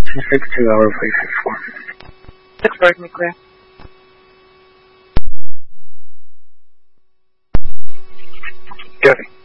262 hour place 64. Pittsburgh, me clear. Good.